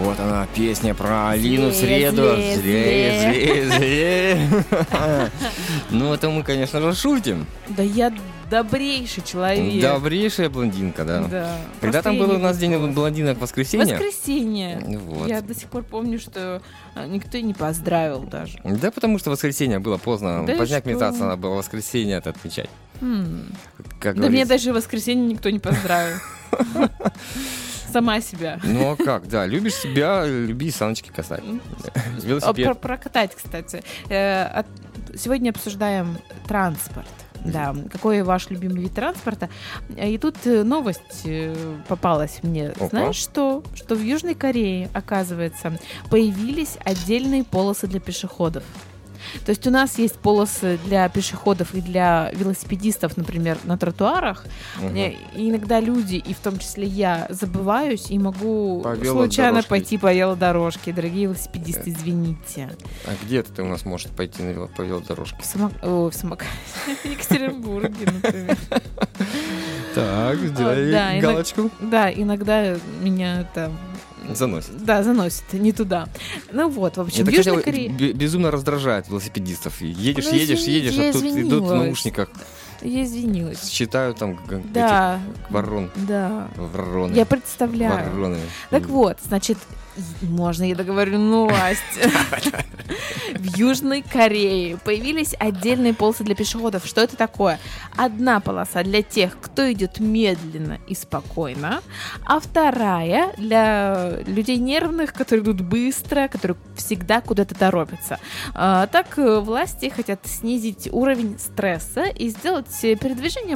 Вот она, песня про Алину Злее, Среду. злее, Злее. Ну, это мы, конечно же, шутим. Да я добрейший человек. Добрейшая блондинка, да. Да. Когда Просто там я был не у нас день выспалась. блондинок в воскресенье? Воскресенье. Вот. Я до сих пор помню, что никто и не поздравил даже. Да, потому что воскресенье было поздно. Да и Поздняк что? метаться, надо было воскресенье это отмечать. Как Да мне говорится. даже в воскресенье никто не поздравил. Сама себя. Ну а как, да, любишь себя, люби саночки катать. Велосипед. Прокатать, кстати. Сегодня обсуждаем транспорт. Да, какой ваш любимый вид транспорта? И тут новость попалась мне. Опа. Знаешь что? Что в Южной Корее, оказывается, появились отдельные полосы для пешеходов. То есть у нас есть полосы для пешеходов и для велосипедистов, например, на тротуарах. И иногда люди, и в том числе я, забываюсь и могу По случайно велодорожке. пойти по велодорожке. Дорогие велосипедисты, извините. А где ты у нас можешь пойти по велодорожке? В самокате. В Екатеринбурге, например. Так, сделай да, галочку. Да, иногда меня это... Заносит. Да, заносит не туда. Ну вот, в общем, Это, в Южной кстати, Корее... безумно раздражает велосипедистов. Едешь, Ну, едешь, извините, едешь, я а тут идут в извинилась. наушниках, Я извинилась. считают там Да, этих ворон. да. Вороны. Я представляю. Вороны. Так вот, значит, можно я договорю новость? В Южной Корее появились отдельные полосы для пешеходов. Что это такое? Одна полоса для тех, кто идет медленно и спокойно, а вторая для людей нервных, которые идут быстро, которые всегда куда-то торопятся. Так власти хотят снизить уровень стресса и сделать передвижение